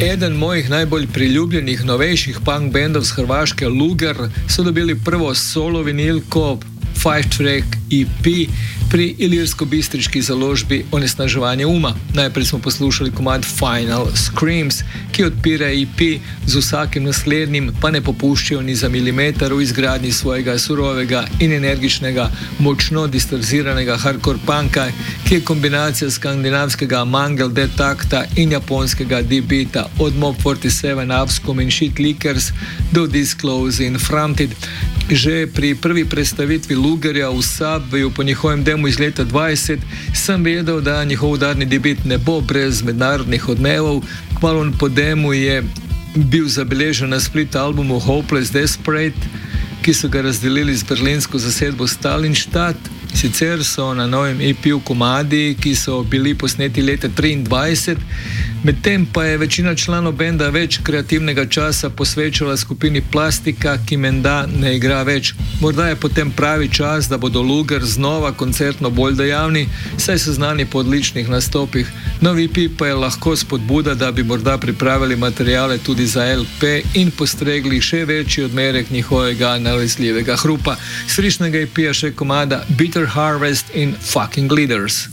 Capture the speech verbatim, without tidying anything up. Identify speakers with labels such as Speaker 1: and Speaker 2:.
Speaker 1: Eden mojih najbolj priljubljenih novejših punk bendov z Hrvaške, Luger, so dobili prvo solo vinilko five track E P pri ilirsko-bistriški založbi Onesnaževanje uma. Najprej smo poslušali komad Final Screams, ki odpira E P, z vsakim naslednjim pa ne popuščajo ni za milimeter v izgradnji svojega surovega in energičnega, močno distorziranega hardcore punka, ki je kombinacija skandinavskega Mangle Death takta in japonskega D-beata od Mob forty-seven, Abscom in Shit Lickers do Disclose in Fronted. Že pri prvi predstavitvi Lugerja v Subwayu po njihovem demo iz leta dvajset sem vedel, da njihov udarni debut ne bo brez mednarodnih odmevov. Kmalu po demu je bil zabeležen na split albumu Hopeless Desperate, ki so ga razdelili z berlinsko zasedbo Stalinstadt. Sicer so na novem E P-u komadi, ki so bili posneti leta triindvajset, medtem pa je večina članov benda več kreativnega časa posvečala skupini Plastika, ki menda ne igra več. Morda je potem pravi čas, da bodo Luger znova koncertno bolj dejavni, saj so znani po odličnih nastopih. Novi E P pa je lahko spodbuda, da bi morda pripravili materiale tudi za L P in postregli še večji odmerek njihovega nalezljivega hrupa. Srečnega E P-ja še komada Bitter Harvest in Fucking Leaders.